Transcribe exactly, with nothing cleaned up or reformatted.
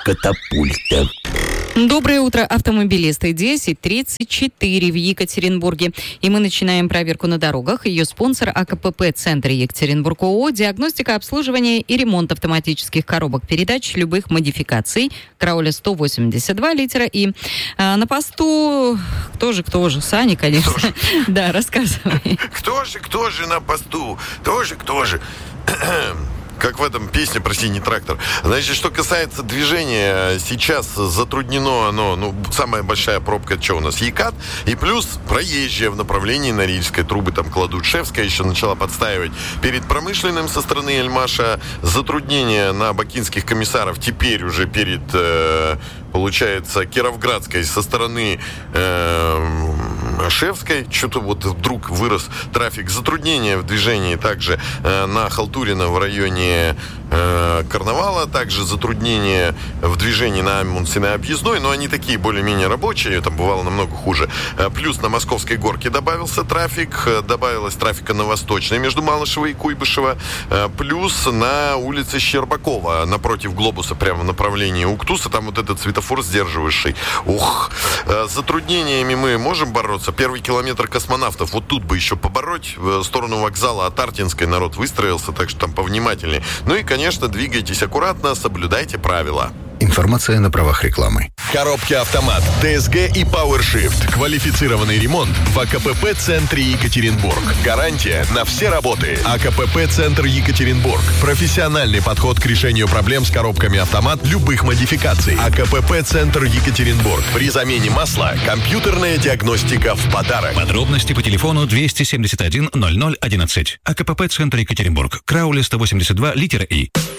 катапульта. Доброе утро, автомобилисты. десять тридцать четыре в Екатеринбурге. И мы начинаем проверку на дорогах. Ее спонсор АКПП «Центр Екатеринбург» ООО. Диагностика, обслуживание и ремонт автоматических коробок передач любых модификаций. Крауля сто восемьдесят два литра. И а, на посту... Кто же, кто же? Саня, конечно. Да, рассказывай. Кто же, кто же на посту? Кто же, кто же? Как в этом песне про синий трактор. Значит, что касается движения, сейчас затруднено оно, ну, самая большая пробка, это что у нас, Екат, и плюс проезжая в направлении Норильской, трубы там кладут. Шевская еще начала подстаивать перед промышленным со стороны Эльмаша, затруднения на бакинских комиссаров теперь уже перед, э, получается, Кировградской со стороны э, Шевской, что-то вот вдруг вырос трафик, затруднения в движении также э, на Халтурина в районе э, Карнавала, также затруднения в движении на Амундсена объездной, но они такие более-менее рабочие, там бывало намного хуже. Э, плюс на Московской горке добавился трафик, э, добавилось трафика на Восточной между Малышево и Куйбышево, э, плюс на улице Щербакова, напротив Глобуса, прямо в направлении Уктуса, там вот этот светофор сдерживающий. Ух, э, с затруднениями мы можем бороться. Первый километр Космонавтов, вот тут бы еще побороть, в сторону вокзала от Артинской народ выстроился, так что там повнимательнее. Ну и, конечно, двигайтесь аккуратно, соблюдайте правила. Информация на правах рекламы. Коробки «Автомат», ДСГ и PowerShift. Квалифицированный ремонт в АКПП «Центре Екатеринбург». Гарантия на все работы. АКПП «Центр Екатеринбург». Профессиональный подход к решению проблем с коробками «Автомат» любых модификаций. АКПП «Центр Екатеринбург». При замене масла компьютерная диагностика в подарок. Подробности по телефону двести семьдесят один ноль ноль одиннадцать. АКПП «Центр Екатеринбург». Крауля сто восемьдесят два, литера И.